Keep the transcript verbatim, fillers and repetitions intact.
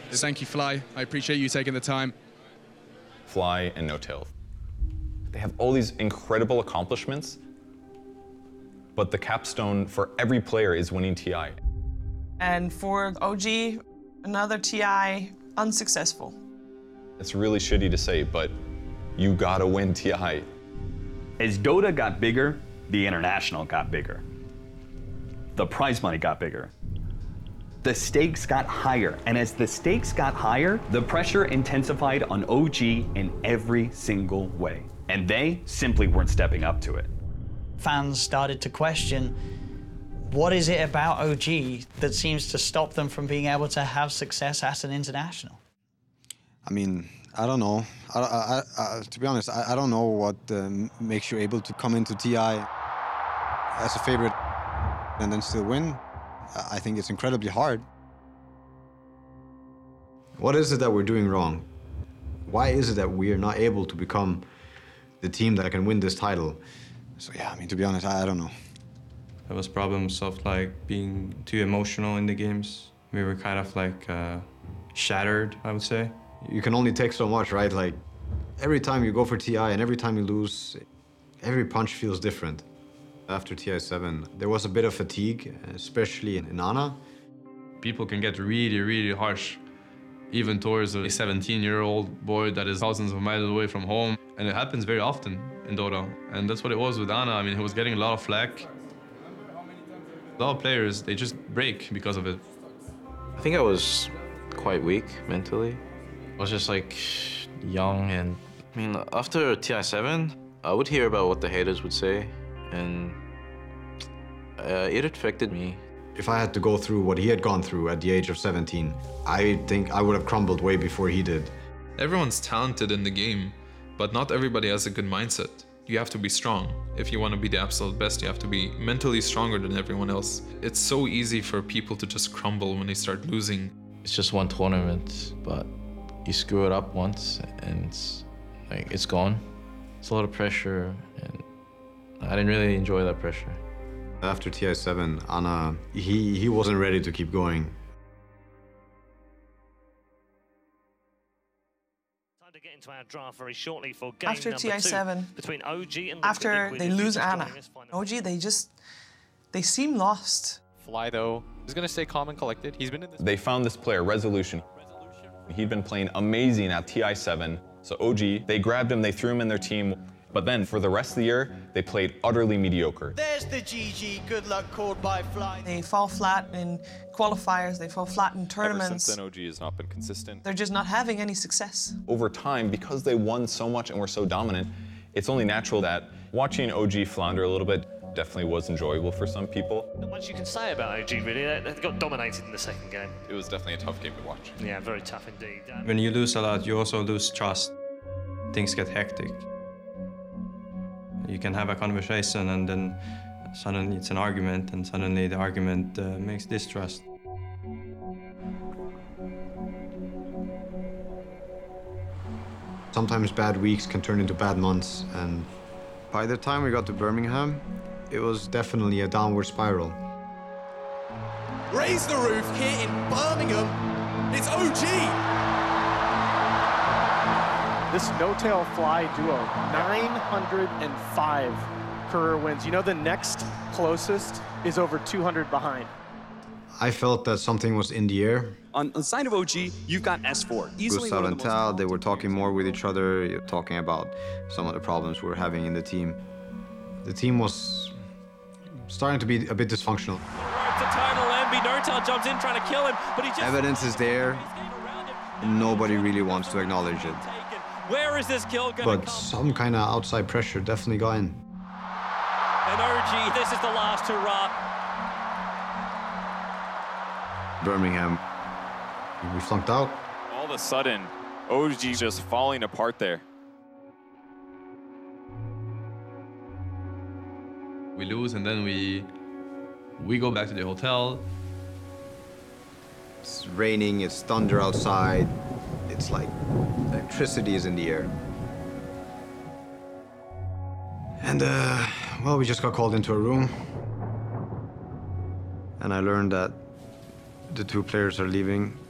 Thank you, Fly. I appreciate you taking the time. Fly and N0tail. They have all these incredible accomplishments, but the capstone for every player is winning T I. And for O G, another T I unsuccessful. It's really shitty to say, but you gotta win T I. As Dota got bigger, the international got bigger. The prize money got bigger. The stakes got higher, and as the stakes got higher, the pressure intensified on O G in every single way. And they simply weren't stepping up to it. Fans started to question, what is it about O G that seems to stop them from being able to have success at an international? I mean, I don't know. I, I, I, to be honest, I, I don't know what um, makes you able to come into T I as a favorite and then still win. I think it's incredibly hard. What is it that we're doing wrong? Why is it that we are not able to become the team that can win this title? So yeah, I mean, to be honest, I, I don't know. There was problems of like being too emotional in the games. We were kind of like uh, shattered, I would say. You can only take so much, right? Like every time you go for T I and every time you lose, every punch feels different. After T I seven, there was a bit of fatigue, especially in Ana. People can get really, really harsh, even towards a seventeen-year-old boy that is thousands of miles away from home. And it happens very often in Dota. And that's what it was with Ana. I mean, he was getting a lot of flack. A lot of players, they just break because of it. I think I was quite weak mentally. I was just like young, and I mean, after T I seven, I would hear about what the haters would say, and uh, it affected me. If I had to go through what he had gone through at the age of seventeen, I think I would have crumbled way before he did. Everyone's talented in the game, but not everybody has a good mindset. You have to be strong. If you want to be the absolute best, you have to be mentally stronger than everyone else. It's so easy for people to just crumble when they start losing. It's just one tournament, but you screw it up once and it's, like, it's gone. It's a lot of pressure, and I didn't really enjoy that pressure. After T I seven, Ana, he, he wasn't ready to keep going. Time to get into our draft very shortly for game After number T I seven, two between O G and after they lose Ana, O G, they just, they seem lost. Fly, though, is going to stay calm and collected. He's been in this. They found this player, Resolution. He'd been playing amazing at T I seven. So O G, they grabbed him, they threw him in their team. But then for the rest of the year, they played utterly mediocre. There's the G G, good luck called by Fly. They fall flat in qualifiers, they fall flat in tournaments. Ever since then, O G has not been consistent. They're just not having any success. Over time, because they won so much and were so dominant, it's only natural that watching O G flounder a little bit definitely was enjoyable for some people. Not much you can say about O G, really. They got dominated in the second game. It was definitely a tough game to watch. Yeah, very tough indeed. Um, When you lose a lot, you also lose trust. Things get hectic. You can have a conversation and then suddenly it's an argument, and suddenly the argument uh, makes distrust. Sometimes bad weeks can turn into bad months, and by the time we got to Birmingham, it was definitely a downward spiral. Raise the roof here in Birmingham. It's O G. This N0tail Fly duo, nine hundred five career wins. You know the next closest is over two hundred behind. I felt that something was in the air. On, on the side of O G, you've got S four. Easily Gustav one of and the most Tal, they were talking more with each other, talking about some of the problems we were having in the team. The team was starting to be a bit dysfunctional. It's a total envy. N0tail jumps in trying to kill him, but he just... Evidence is there. Nobody really wants to acknowledge it. Where is this kill going But to come? some kind of outside pressure definitely got in. And O G, this is the last hurrah. Birmingham, we flunked out. All of a sudden, O G just falling apart there. We lose, and then we we go back to the hotel. It's raining, it's thunder outside. It's like electricity is in the air. And, uh, well, we just got called into a room. And I learned that the two players are leaving.